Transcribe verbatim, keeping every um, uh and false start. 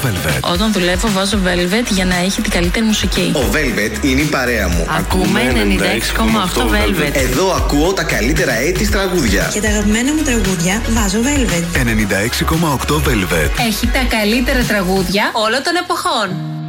Velvet. Όταν δουλεύω βάζω Velvet για να έχει την καλύτερη μουσική. Ο Velvet είναι η παρέα μου. Ακούμε ενενήντα έξι κόμμα οκτώ Velvet. Εδώ ακούω τα καλύτερα έτη τραγούδια. Και τα αγαπημένα μου τραγούδια βάζω Velvet. ενενήντα έξι κόμμα οκτώ Velvet. Έχει τα καλύτερα τραγούδια όλων των εποχών.